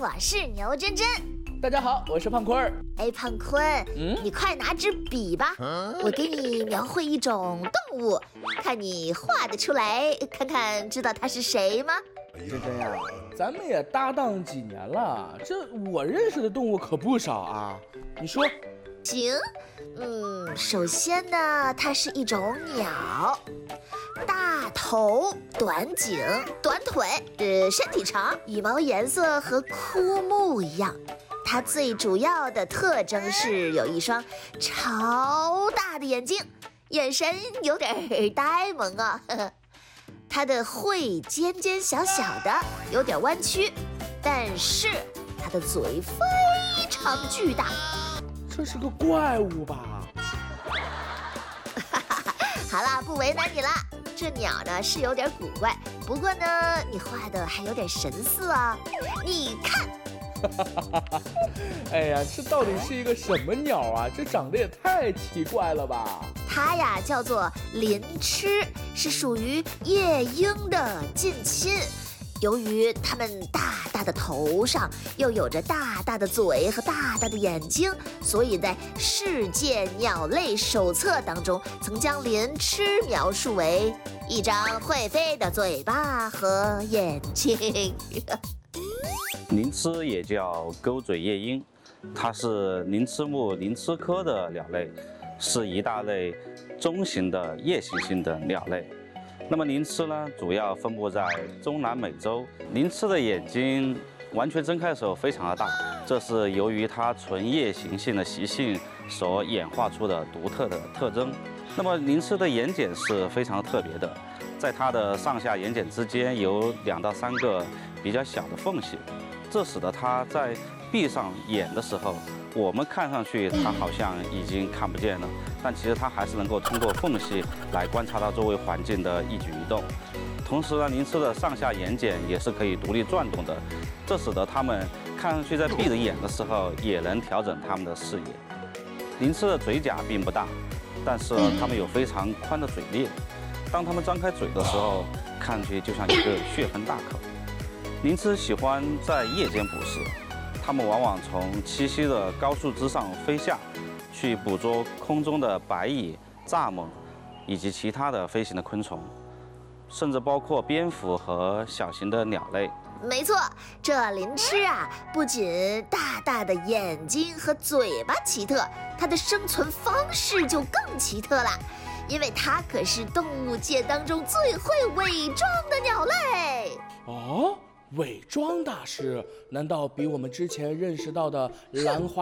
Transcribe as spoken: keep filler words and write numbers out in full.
我是牛真真。 大家好，我是胖坤儿。 哎，胖坤，嗯，你快拿支笔吧，啊、我给你描绘一种动物，看你画得出来，看看知道它是谁吗？ 真真呀，咱们也搭档几年了，这我认识的动物可不少啊。你说？ 行，嗯，首先呢，它是一种鸟，大头、短颈、短腿，呃，身体长，羽毛颜色和枯木一样。它最主要的特征是有一双超大的眼睛，眼神有点呆萌啊。呵呵，它的喙尖尖小小的，有点弯曲，但是它的嘴非常巨大。 这是个怪物吧？ 好啦，不为难你了。这鸟呢是有点古怪，不过呢你画的还有点神似啊。你看， 哎呀，这到底是一个什么鸟啊？这长得也太奇怪了吧！ 它呀叫做鳞螭，是属于夜莺的近亲。由于它们大大的头上又有着大大的嘴和大大的眼睛，所以在世界鸟类手册当中曾将鳞螭描述为一张会飞的嘴巴和眼睛。 鳞螭也叫钩嘴夜莺，它是鳞螭目鳞螭科的鸟类，是一大类中型的夜行性的鸟类。那么鳞螭呢，主要分布在中南美洲。鳞螭的眼睛完全睁开的时候非常的大，这是由于它纯夜行性的习性所演化出的独特的特征。那么鳞螭的眼睑是非常特别的，在它的上下眼睑之间有两到三个比较小的缝隙，这使得它在闭上眼的时候，我们看上去它好像已经看不见了，但其实它还是能够通过缝隙来观察到周围环境的一举一动。同时呢，鳞螭的上下眼睑也是可以独立转动的，这使得它们看上去在闭着眼的时候也能调整它们的视野。鳞螭的嘴甲并不大，但是它们有非常宽的嘴裂，当它们张开嘴的时候，看上去就像一个血盆大口。鳞螭喜欢在夜间捕食，它们往往从栖息的高树枝上飞下，去捕捉空中的白蚁、蚱蜢以及其他的飞行的昆虫，甚至包括蝙蝠和小型的鸟类。 没错，这鳞螭啊，不仅大大的眼睛和嘴巴奇特，它的生存方式就更奇特了，因为它可是动物界当中最会伪装的鸟类。 哦，伪装大师难道比我们之前认识到的兰花